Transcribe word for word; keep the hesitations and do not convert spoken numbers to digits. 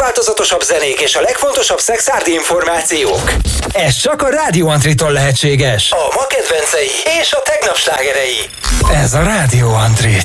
legváltozatosabb zenék és a legfontosabb szexárdi információk. Ez csak a Rádió Antritól lehetséges. A ma kedvencei és a tegnap slágerei. Ez a Rádió Antrit.